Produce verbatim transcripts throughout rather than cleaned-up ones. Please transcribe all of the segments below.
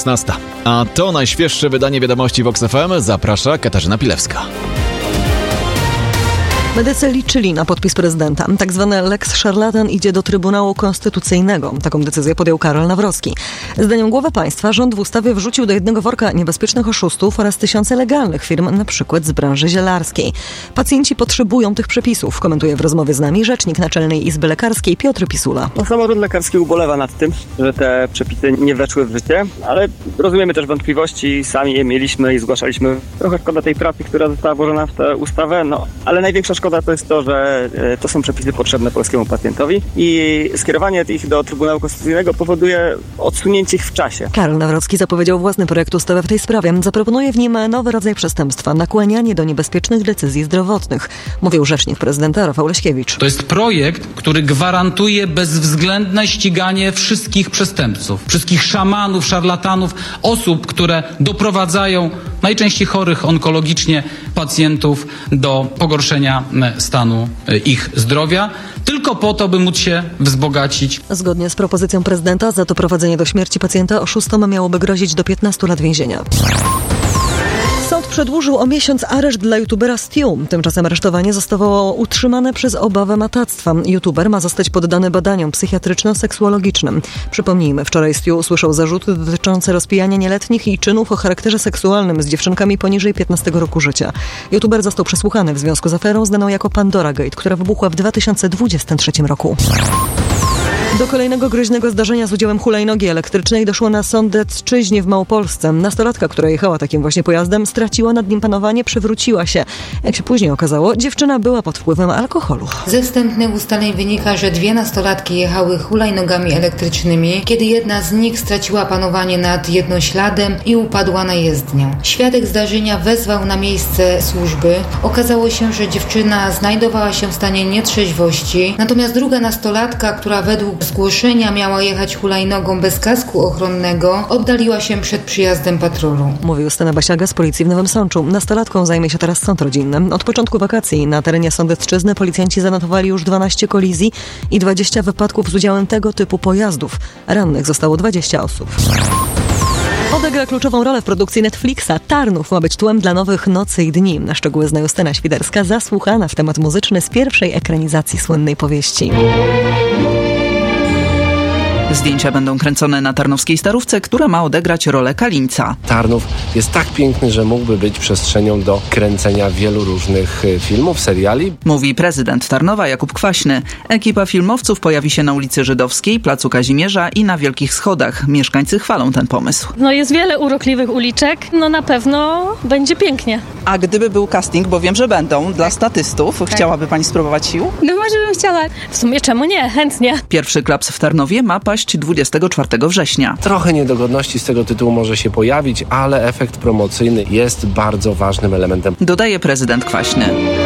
szesnasta. A to najświeższe wydanie wiadomości Vox F M. Zaprasza Katarzyna Pilewska. Medycy liczyli na podpis prezydenta. Tak zwany lex szarlatan idzie do Trybunału Konstytucyjnego. Taką decyzję podjął Karol Nawrocki. Zdaniem głowy państwa rząd w ustawie wrzucił do jednego worka niebezpiecznych oszustów oraz tysiące legalnych firm, na przykład z branży zielarskiej. Pacjenci potrzebują tych przepisów, komentuje w rozmowie z nami rzecznik Naczelnej Izby Lekarskiej Piotr Pisula. No, samorząd lekarski ubolewa nad tym, że te przepisy nie weszły w życie, ale rozumiemy też wątpliwości, sami je mieliśmy i zgłaszaliśmy. Trochę szkoda tej pracy, która została włożona w tę ustawę, no ale największa szkoda to jest to, że to są przepisy potrzebne polskiemu pacjentowi i skierowanie ich do Trybunału Konstytucyjnego powoduje odsunięcie ich w czasie. Karol Nawrocki zapowiedział własny projekt ustawy w tej sprawie. Zaproponuje w nim nowy rodzaj przestępstwa, nakłanianie do niebezpiecznych decyzji zdrowotnych, mówił rzecznik prezydenta Rafał Leśkiewicz. To jest projekt, który gwarantuje bezwzględne ściganie wszystkich przestępców, wszystkich szamanów, szarlatanów, osób, które doprowadzają najczęściej chorych onkologicznie pacjentów do pogorszenia stanu ich zdrowia, tylko po to, by móc się wzbogacić. Zgodnie z propozycją prezydenta za doprowadzenie do śmierci pacjenta oszustom miałoby grozić do piętnastu lat więzienia. Sąd przedłużył o miesiąc areszt dla youtubera Stu. Tymczasem aresztowanie zostało utrzymane przez obawę matactwa. YouTuber ma zostać poddany badaniom psychiatryczno-seksuologicznym. Przypomnijmy, wczoraj Stu usłyszał zarzuty dotyczące rozpijania nieletnich i czynów o charakterze seksualnym z dziewczynkami poniżej piętnastego roku życia. YouTuber został przesłuchany w związku z aferą znaną jako Pandora Gate, która wybuchła w dwa tysiące dwudziestym trzecim roku. Do kolejnego groźnego zdarzenia z udziałem hulajnogi elektrycznej doszło na Sądecczyźnie w Małopolsce. Nastolatka, która jechała takim właśnie pojazdem, straciła nad nim panowanie, przewróciła się. Jak się później okazało, dziewczyna była pod wpływem alkoholu. Ze wstępnych ustaleń wynika, że dwie nastolatki jechały hulajnogami elektrycznymi, kiedy jedna z nich straciła panowanie nad jednośladem i upadła na jezdnię. Świadek zdarzenia wezwał na miejsce służby. Okazało się, że dziewczyna znajdowała się w stanie nietrzeźwości, natomiast druga nastolatka, która według zgłoszenia miała jechać hulajnogą bez kasku ochronnego, oddaliła się przed przyjazdem patrolu. Mówił Stena Basiaga z policji w Nowym Sączu. Nastolatką zajmie się teraz sąd rodzinny. Od początku wakacji na terenie Sądecczyzny policjanci zanotowali już dwanaście kolizji i dwadzieścia wypadków z udziałem tego typu pojazdów. Rannych zostało dwadzieścia osób. Odegra kluczową rolę w produkcji Netflixa. Tarnów ma być tłem dla nowych Nocy i Dni. Na szczegóły zna Justyna Świderska, zasłuchana w temat muzyczny z pierwszej ekranizacji słynnej powieści. Zdjęcia będą kręcone na tarnowskiej Starówce, która ma odegrać rolę Kalińca. Tarnów jest tak piękny, że mógłby być przestrzenią do kręcenia wielu różnych filmów, seriali. Mówi prezydent Tarnowa Jakub Kwaśny. Ekipa filmowców pojawi się na ulicy Żydowskiej, Placu Kazimierza i na Wielkich Schodach. Mieszkańcy chwalą ten pomysł. No jest wiele urokliwych uliczek, no na pewno będzie pięknie. A gdyby był casting, bo wiem, że będą, dla statystów, tak. Chciałaby pani spróbować sił? No może bym chciała. W sumie czemu nie? Chętnie. Pierwszy klaps w Tarnowie ma paść dwudziestego czwartego września. Trochę niedogodności z tego tytułu może się pojawić, ale efekt promocyjny jest bardzo ważnym elementem. Dodaje prezydent Kwaśny.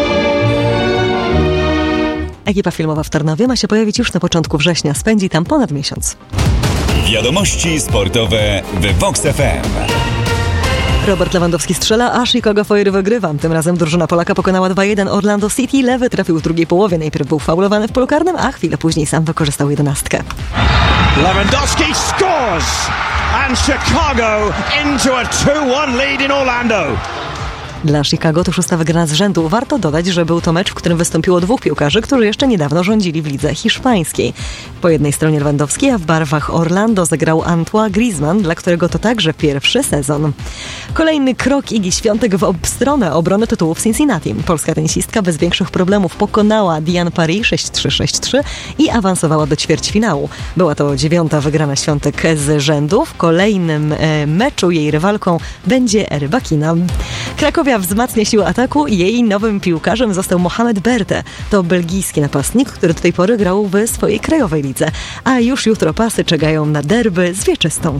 Ekipa filmowa w Tarnowie ma się pojawić już na początku września. Spędzi tam ponad miesiąc. Wiadomości sportowe w Vox F M. Robert Lewandowski strzela, a Chicago Fire wygrywa. Tym razem drużyna Polaka pokonała dwa jeden Orlando City. Lewy trafił w drugiej połowie. Najpierw był faulowany w polu karnym, a chwilę później sam wykorzystał jedenastkę. Lewandowski scores and Chicago into a two one lead in Orlando. Dla Chicago to szósta wygrana z rzędu. Warto dodać, że był to mecz, w którym wystąpiło dwóch piłkarzy, którzy jeszcze niedawno rządzili w lidze hiszpańskiej. Po jednej stronie Lewandowski, a w barwach Orlando zagrał Antoine Griezmann, dla którego to także pierwszy sezon. Kolejny krok Igi Świątek w ob- stronę obrony tytułu w Cincinnati. Polska tenisistka bez większych problemów pokonała Diane Paris sześć trzy sześć trzy i awansowała do ćwierćfinału. Była to dziewiąta wygrana Świątek z rzędu. W kolejnym e, meczu jej rywalką będzie Rybakina. Krakowia wzmacnia siłę ataku i jej nowym piłkarzem został Mohamed Berte. To belgijski napastnik, który do tej pory grał w swojej krajowej lidze. A już jutro pasy czekają na derby z Wieczystą.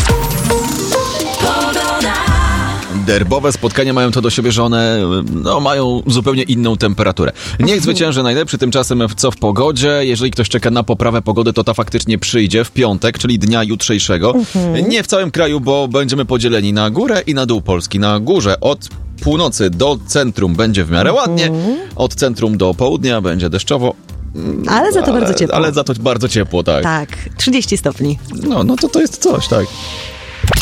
Derbowe spotkania mają to do siebie, że one no, mają zupełnie inną temperaturę. Niech zwycięży najlepszy, tymczasem co w pogodzie. Jeżeli ktoś czeka na poprawę pogody, to ta faktycznie przyjdzie w piątek, czyli dnia jutrzejszego. Mhm. Nie w całym kraju, bo będziemy podzieleni na górę i na dół Polski. Na górze od północy do centrum będzie w miarę ładnie, mhm. od centrum do południa będzie deszczowo. Ale za to ale, bardzo ciepło. Ale za to bardzo ciepło, tak. Tak, trzydzieści stopni. No, no to to jest coś, tak.